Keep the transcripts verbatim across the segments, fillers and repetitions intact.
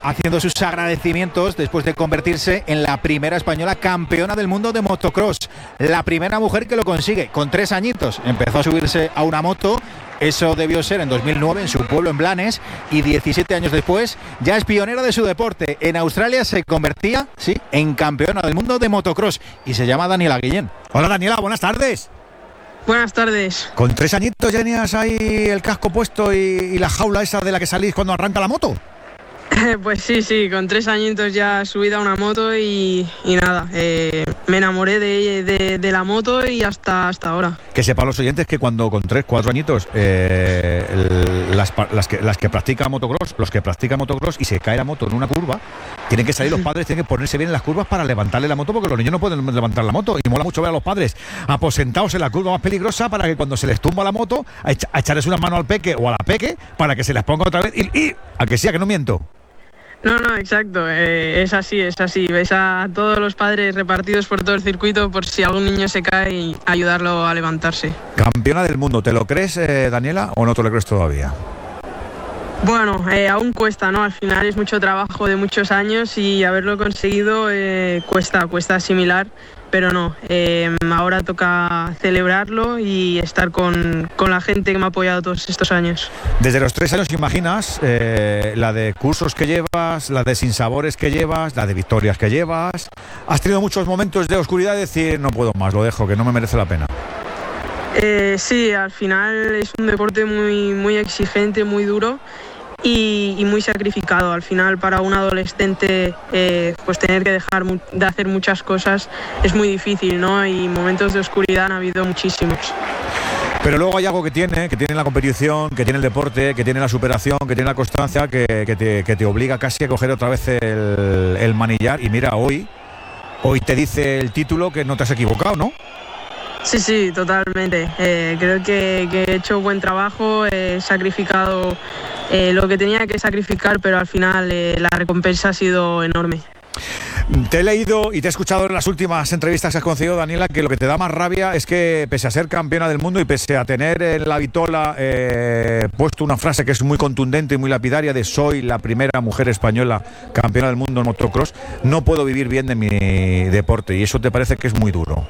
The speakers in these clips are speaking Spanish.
haciendo sus agradecimientos después de convertirse en la primera española campeona del mundo de motocross. La primera mujer que lo consigue, con tres añitos. Empezó a subirse a una moto, eso debió ser en dos mil nueve en su pueblo en Blanes, y diecisiete años después ya es pionera de su deporte. En Australia se convertía, sí, en campeona del mundo de motocross y se llama Daniela Guillén. Hola Daniela, buenas tardes. Buenas tardes. Con tres añitos ya tenías ahí el casco puesto y, y la jaula esa de la que salís cuando arranca la moto. Pues sí, sí, con tres añitos ya subí a una moto y, y nada, eh, me enamoré de, de, de la moto y hasta, hasta ahora. Que sepan los oyentes que cuando con tres, cuatro añitos, eh, el, las, las, que, las que practican motocross, los que practican motocross y se cae la moto en una curva, tienen que salir los padres, tienen que ponerse bien en las curvas para levantarle la moto, porque los niños no pueden levantar la moto. Y mola mucho ver a los padres aposentados en la curva más peligrosa para que cuando se les tumba la moto, a, echa, a echarles una mano al peque o a la peque para que se les ponga otra vez y, y a que sea, que no miento. No, no, exacto, eh, es así, es así. Ves a todos los padres repartidos por todo el circuito por si algún niño se cae y ayudarlo a levantarse. Campeona del mundo, ¿te lo crees, eh, Daniela, o no te lo crees todavía? Bueno, eh, aún cuesta, ¿no? Al final es mucho trabajo de muchos años y haberlo conseguido eh, cuesta, cuesta asimilar. Pero no, eh, ahora toca celebrarlo y estar con, con la gente que me ha apoyado todos estos años. Desde los tres años, imaginas eh, la de cursos que llevas, la de sinsabores que llevas, la de victorias que llevas. ¿Has tenido muchos momentos de oscuridad de decir, no puedo más, lo dejo, que no me merece la pena? Eh, sí, al final es un deporte muy, muy exigente, muy duro. Y, y muy sacrificado. Al final, para un adolescente, eh, pues tener que dejar de hacer muchas cosas es muy difícil, ¿no? Y momentos de oscuridad han habido muchísimos. Pero luego hay algo que tiene, que tiene la competición, que tiene el deporte, que tiene la superación, que tiene la constancia, que, que, te, que te obliga casi a coger otra vez el, el manillar. Y mira, hoy, hoy te dice el título que no te has equivocado, ¿no? Sí, sí, totalmente. Eh, creo que, que he hecho buen trabajo, he sacrificado eh, lo que tenía que sacrificar, pero al final eh, la recompensa ha sido enorme. Te he leído y te he escuchado en las últimas entrevistas que has concedido, Daniela, que lo que te da más rabia es que, pese a ser campeona del mundo y pese a tener en la vitola eh, puesto una frase que es muy contundente y muy lapidaria de soy la primera mujer española campeona del mundo en motocross, no puedo vivir bien de mi deporte, y eso te parece que es muy duro.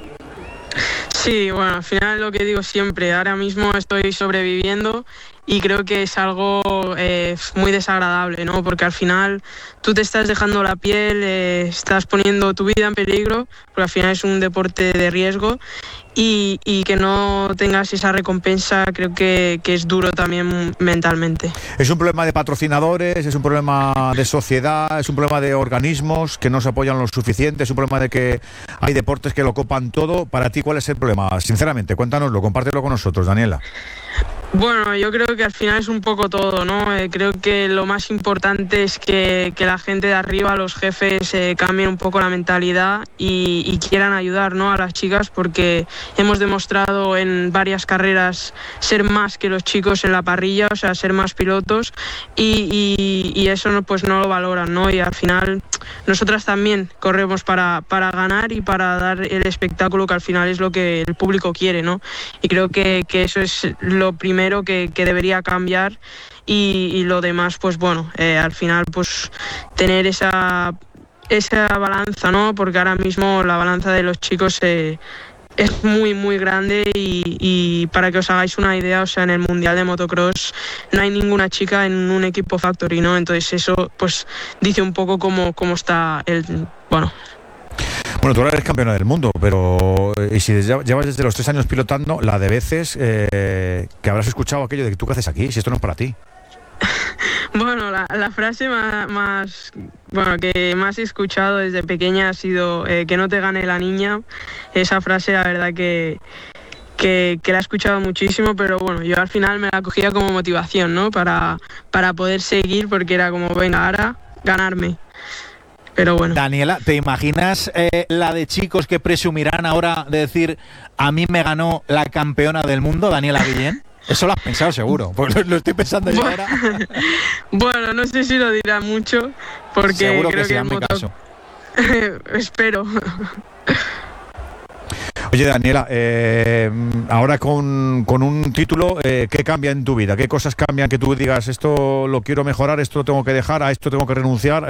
Sí, bueno, al final lo que digo siempre, ahora mismo estoy sobreviviendo y creo que es algo eh, muy desagradable, ¿no? Porque al final tú te estás dejando la piel, eh, estás poniendo tu vida en peligro, porque al final es un deporte de riesgo y, y que no tengas esa recompensa creo que, que es duro también mentalmente. Es un problema de patrocinadores, es un problema de sociedad, es un problema de organismos que no se apoyan lo suficiente, es un problema de que hay deportes que lo copan todo. Para ti, ¿cuál es el problema? Sinceramente, cuéntanoslo, compártelo con nosotros, Daniela. Bueno, yo creo que al final es un poco todo, ¿no? Eh, creo que lo más importante es que, que la gente de arriba, los jefes, eh, cambien un poco la mentalidad y, y quieran ayudar, ¿no?, a las chicas, porque hemos demostrado en varias carreras ser más que los chicos en la parrilla, o sea, ser más pilotos y, y, y eso no, pues no lo valoran, ¿no? Y al final nosotras también corremos para, para ganar y para dar el espectáculo que al final es lo que el público quiere, ¿no? Y creo que, que eso es lo primero Que, que debería cambiar y, y lo demás, pues bueno, eh, al final pues tener esa, esa balanza, ¿no? Porque ahora mismo la balanza de los chicos eh, es muy muy grande y, y para que os hagáis una idea, o sea, en el Mundial de Motocross no hay ninguna chica en un equipo Factory, ¿no? Entonces eso pues dice un poco cómo, cómo está el... bueno... Bueno, tú ahora eres campeona del mundo, pero y si llevas desde los tres años pilotando, la de veces eh, que habrás escuchado aquello de que tú qué haces aquí, si esto no es para ti. Bueno, la, la frase más, más bueno que más he escuchado desde pequeña ha sido eh, que no te gane la niña. Esa frase, la verdad que, que, que la he escuchado muchísimo, pero bueno, yo al final me la cogía como motivación, ¿no? Para, para poder seguir, porque era como, venga, ahora ganarme. Pero bueno. Daniela, ¿te imaginas eh, la de chicos que presumirán ahora de decir a mí me ganó la campeona del mundo, Daniela Guillén? Eso lo has pensado seguro, pues lo, lo estoy pensando yo ahora. Bueno, no sé si lo dirá mucho, porque seguro creo que sí, que hazme moto... caso. Espero. Oye, Daniela, eh, ahora con, con un título, eh, ¿qué cambia en tu vida? ¿Qué cosas cambian que tú digas, esto lo quiero mejorar, esto lo tengo que dejar, a esto tengo que renunciar?